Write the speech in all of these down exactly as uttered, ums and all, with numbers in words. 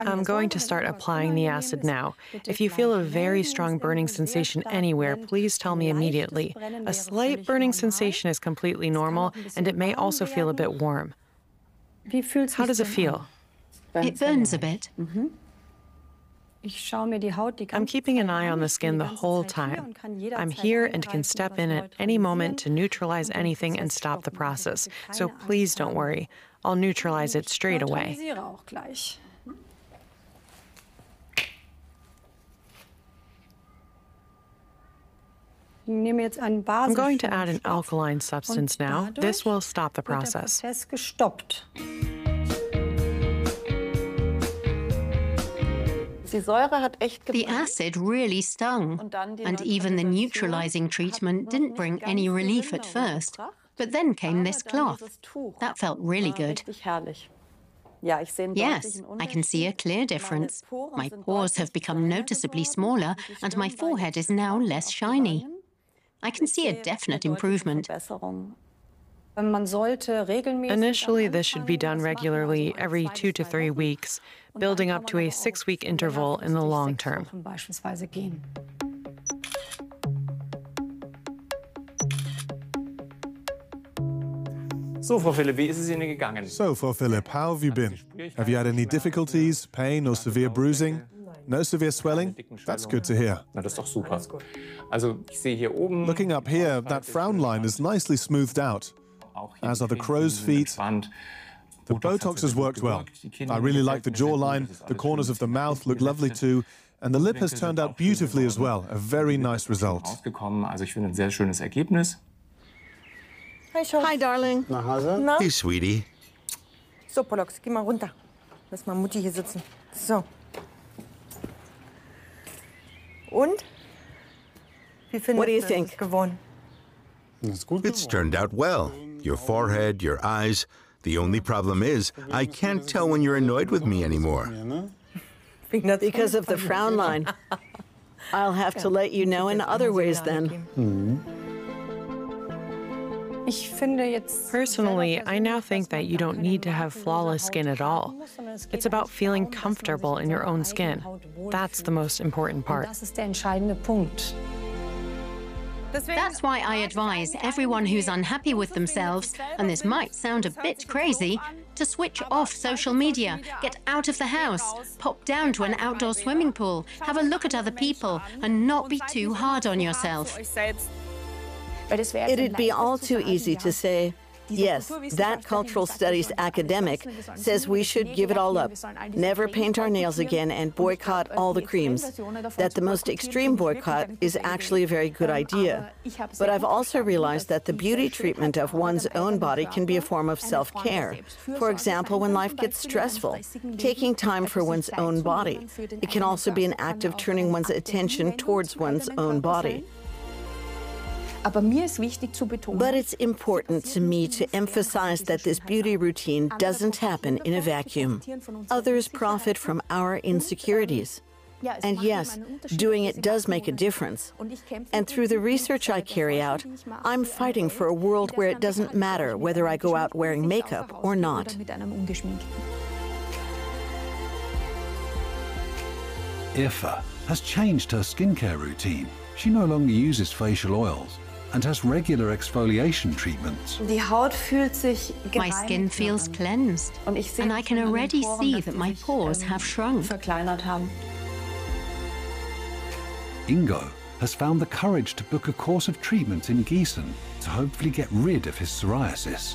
I'm going to start applying the acid now. If you feel a very strong burning sensation anywhere, please tell me immediately. A slight burning sensation is completely normal, and it may also feel a bit warm. How does it feel? It burns a bit. I'm keeping an eye on the skin the whole time. I'm here and can step in at any moment to neutralize anything and stop the process. So please don't worry. I'll neutralize it straight away. I'm going to add an alkaline substance now. This will stop the process. The acid really stung, and even the neutralizing treatment didn't bring any relief at first. But then came this cloth. That felt really good. Yes, I can see a clear difference. My pores have become noticeably smaller, and my forehead is now less shiny. I can see a definite improvement. Initially, this should be done regularly every two to three weeks, building up to a six-week interval in the long term. So, Frau Philipp, wie ist es Ihnen gegangen? So, Frau Philipp, how have you been? Have you had any difficulties, pain or severe bruising? No severe swelling? That's good to hear. Na, das ist doch super. Also, ich sehe hier oben. Looking up here, that frown line is nicely smoothed out, as are the crow's feet. The Botox has worked well. I really like the jawline, the corners of the mouth look lovely too, and the lip has turned out beautifully as well. A very nice result. Also, ich finde ein sehr schönes Ergebnis. Hi, Schatz. Hi, darling. Nach Hause? Na? Hey, sweetie. So, Pollux, geh mal runter. Lass mal Mutti hier sitzen. So. Und? Wie findest What do you du think? es gewonnen? It's turned out well. Your forehead, your eyes. The only problem is, I can't tell when you're annoyed with me anymore. Because of the frown line. I'll have to let you know in other ways then. Personally, I now think that you don't need to have flawless skin at all. It's about feeling comfortable in your own skin. That's the most important part. That's why I advise everyone who's unhappy with themselves, and this might sound a bit crazy, to switch off social media, get out of the house, pop down to an outdoor swimming pool, have a look at other people, and not be too hard on yourself. It'd be all too easy to say, yes, that cultural studies academic says we should give it all up, never paint our nails again, and boycott all the creams. That the most extreme boycott is actually a very good idea. But I've also realized that the beauty treatment of one's own body can be a form of self-care. For example, when life gets stressful, taking time for one's own body. It can also be an act of turning one's attention towards one's own body. But it's important to me to emphasize that this beauty routine doesn't happen in a vacuum. Others profit from our insecurities. And yes, doing it does make a difference. And through the research I carry out, I'm fighting for a world where it doesn't matter whether I go out wearing makeup or not. Irfa has changed her skincare routine. She no longer uses facial oils and has regular exfoliation treatments. My skin feels cleansed, and I can already see that my pores have shrunk. Ingo has found the courage to book a course of treatment in Gießen to hopefully get rid of his psoriasis.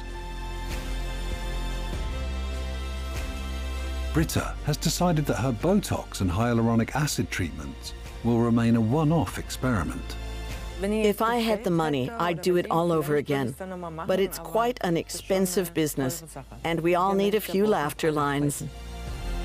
Britta has decided that her Botox and hyaluronic acid treatments will remain a one-off experiment. If I had the money, I'd do it all over again. But it's quite an expensive business, and we all need a few laughter lines.